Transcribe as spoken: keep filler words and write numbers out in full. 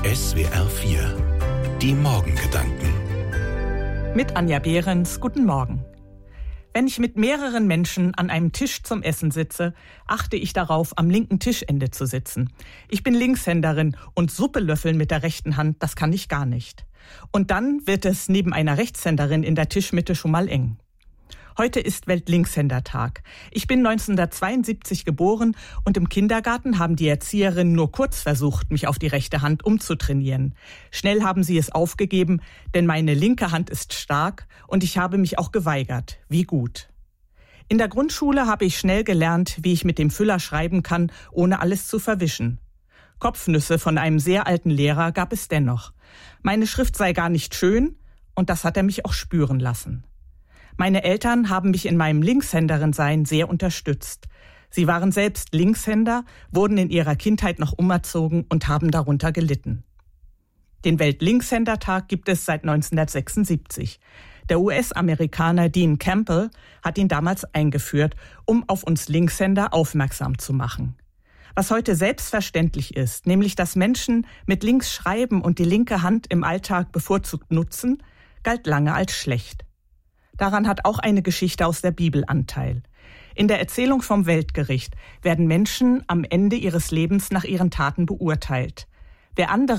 S W R vier. Die Morgengedanken. Mit Anja Behrens, guten Morgen. Wenn ich mit mehreren Menschen an einem Tisch zum Essen sitze, achte ich darauf, am linken Tischende zu sitzen. Ich bin Linkshänderin und Suppe löffeln mit der rechten Hand, das kann ich gar nicht. Und dann wird es neben einer Rechtshänderin in der Tischmitte schon mal eng. Heute ist Weltlinkshändertag. Ich bin neunzehnhundertzweiundsiebzig geboren und im Kindergarten haben die Erzieherinnen nur kurz versucht, mich auf die rechte Hand umzutrainieren. Schnell haben sie es aufgegeben, denn meine linke Hand ist stark und ich habe mich auch geweigert. Wie gut. In der Grundschule habe ich schnell gelernt, wie ich mit dem Füller schreiben kann, ohne alles zu verwischen. Kopfnüsse von einem sehr alten Lehrer gab es dennoch. Meine Schrift sei gar nicht schön und das hat er mich auch spüren lassen. Meine Eltern haben mich in meinem Linkshänderin-Sein sehr unterstützt. Sie waren selbst Linkshänder, wurden in ihrer Kindheit noch umerzogen und haben darunter gelitten. Den Weltlinkshändertag gibt es seit neunzehnhundertsechsundsiebzig. Der U S-Amerikaner Dean Campbell hat ihn damals eingeführt, um auf uns Linkshänder aufmerksam zu machen. Was heute selbstverständlich ist, nämlich dass Menschen mit links schreiben und die linke Hand im Alltag bevorzugt nutzen, galt lange als schlecht. Daran hat auch eine Geschichte aus der Bibel Anteil. In der Erzählung vom Weltgericht werden Menschen am Ende ihres Lebens nach ihren Taten beurteilt. Wer andere